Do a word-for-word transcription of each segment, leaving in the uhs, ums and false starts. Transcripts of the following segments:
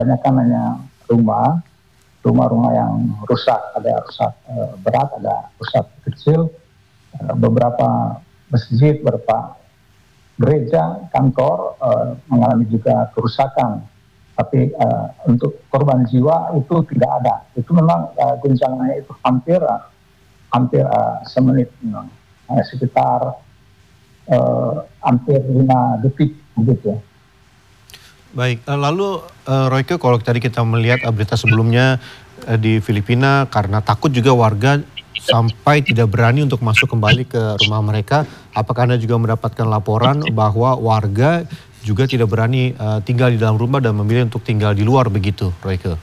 Kebanyakan hanya rumah, rumah-rumah yang rusak, ada rusak uh, berat, ada rusak kecil, uh, beberapa masjid, beberapa gereja, kantor uh, mengalami juga kerusakan. Tapi uh, untuk korban jiwa itu tidak ada. Itu memang uh, guncangannya itu hampir uh, hampir uh, semenit, memang. Uh, sekitar uh, hampir lima detik begitu. Baik, lalu uh, Royke, kalau tadi kita melihat uh, berita sebelumnya uh, di Filipina karena takut juga warga sampai tidak berani untuk masuk kembali ke rumah mereka. Apakah Anda juga mendapatkan laporan bahwa warga juga tidak berani uh, tinggal di dalam rumah dan memilih untuk tinggal di luar begitu, Royke?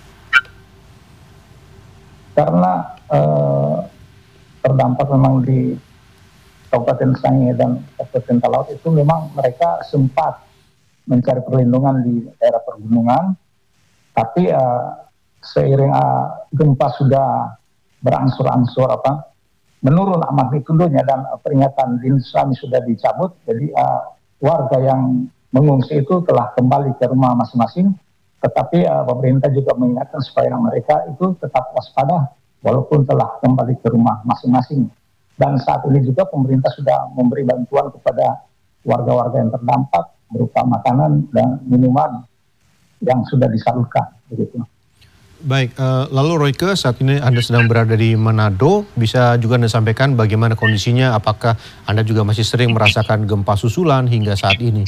Karena uh, terdampak memang di Kabupaten Sangihe dan Kabupaten Talaut itu memang mereka sempat mencari perlindungan di daerah pergunungan, tapi uh, seiring uh, gempa sudah berangsur-angsur apa menurun magnitudonya dan uh, peringatan dini tsunami sudah dicabut, jadi uh, warga yang mengungsi itu telah kembali ke rumah masing-masing, tetapi uh, pemerintah juga mengingatkan supaya mereka itu tetap waspada walaupun telah kembali ke rumah masing-masing. Dan saat ini juga pemerintah sudah memberi bantuan kepada warga-warga yang terdampak berupa makanan dan minuman yang sudah disalurkan begitu. Baik, uh, lalu Royke, saat ini Anda sedang berada di Manado, bisa juga Anda sampaikan bagaimana kondisinya, apakah Anda juga masih sering merasakan gempa susulan hingga saat ini?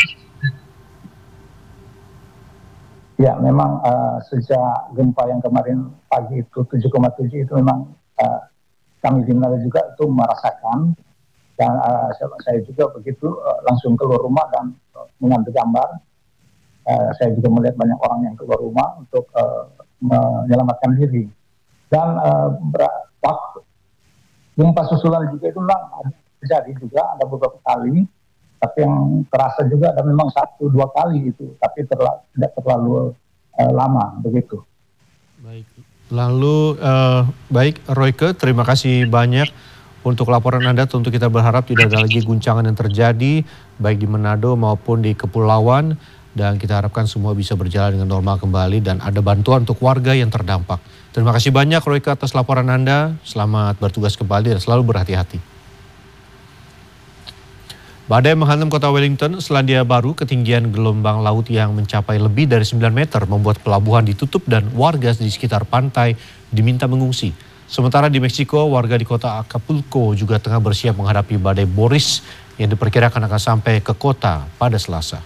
Ya, memang uh, sejak gempa yang kemarin pagi itu tujuh koma tujuh itu memang uh, kami di Manado juga itu merasakan. Dan uh, saya juga begitu uh, langsung keluar rumah dan uh, mengambil gambar. Uh, saya juga melihat banyak orang yang keluar rumah untuk uh, menyelamatkan diri. Dan uh, waktu gempa susulan juga itu memang terjadi juga, ada beberapa kali. Tapi yang terasa juga ada memang satu dua kali itu, tapi terla, tidak terlalu uh, lama begitu. Baik, lalu uh, baik Royke, terima kasih banyak untuk laporan Anda. Tentu kita berharap tidak ada lagi guncangan yang terjadi baik di Manado maupun di Kepulauan, dan kita harapkan semua bisa berjalan dengan normal kembali dan ada bantuan untuk warga yang terdampak. Terima kasih banyak Royke atas laporan Anda. Selamat bertugas kembali dan selalu berhati-hati. Badai menghantam kota Wellington, Selandia Baru. Ketinggian gelombang laut yang mencapai lebih dari sembilan meter membuat pelabuhan ditutup dan warga di sekitar pantai diminta mengungsi. Sementara di Meksiko, warga di kota Acapulco juga tengah bersiap menghadapi badai Boris yang diperkirakan akan sampai ke kota pada Selasa.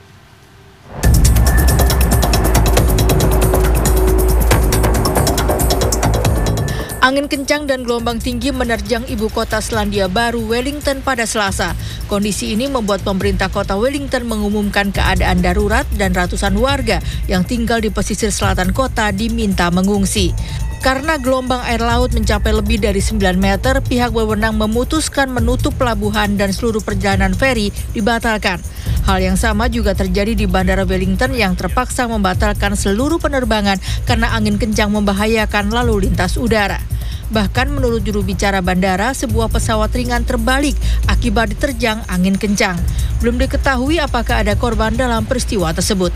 Angin kencang dan gelombang tinggi menerjang ibu kota Selandia Baru, Wellington pada Selasa. Kondisi ini membuat pemerintah kota Wellington mengumumkan keadaan darurat dan ratusan warga yang tinggal di pesisir selatan kota diminta mengungsi. Karena gelombang air laut mencapai lebih dari sembilan meter, pihak berwenang memutuskan menutup pelabuhan dan seluruh perjalanan feri dibatalkan. Hal yang sama juga terjadi di Bandara Wellington yang terpaksa membatalkan seluruh penerbangan karena angin kencang membahayakan lalu lintas udara. Bahkan menurut juru bicara bandara, sebuah pesawat ringan terbalik akibat diterjang angin kencang. Belum diketahui apakah ada korban dalam peristiwa tersebut.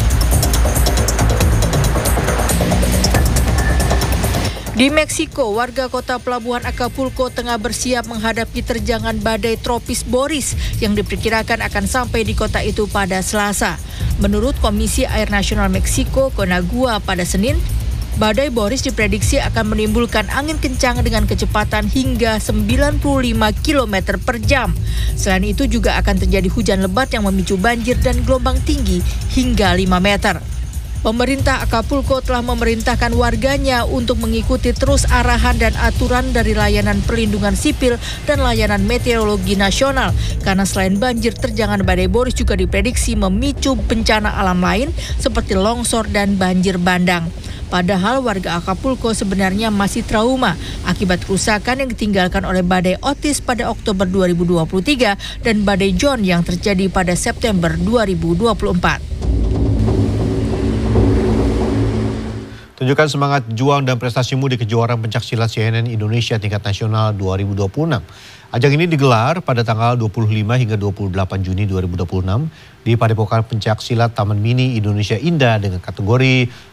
Di Meksiko, warga kota pelabuhan Acapulco tengah bersiap menghadapi terjangan badai tropis Boris yang diperkirakan akan sampai di kota itu pada Selasa. Menurut Komisi Air Nasional Meksiko, Conagua, pada Senin, badai Boris diprediksi akan menimbulkan angin kencang dengan kecepatan hingga sembilan puluh lima kilometer per jam. Selain itu juga akan terjadi hujan lebat yang memicu banjir dan gelombang tinggi hingga lima meter. Pemerintah Acapulco telah memerintahkan warganya untuk mengikuti terus arahan dan aturan dari layanan perlindungan sipil dan layanan meteorologi nasional. Karena selain banjir, terjangan badai Boris juga diprediksi memicu bencana alam lain seperti longsor dan banjir bandang. Padahal warga Acapulco sebenarnya masih trauma akibat kerusakan yang ditinggalkan oleh badai Otis pada Oktober dua ribu dua puluh tiga dan badai John yang terjadi pada September dua ribu dua puluh empat. Tunjukkan semangat juang dan prestasimu di kejuaraan pencaksilat C N N Indonesia tingkat nasional dua ribu dua puluh enam. Ajang ini digelar pada tanggal dua puluh lima hingga dua puluh delapan Juni dua ribu dua puluh enam di Padepokan Pencaksilat Taman Mini Indonesia Indah dengan kategori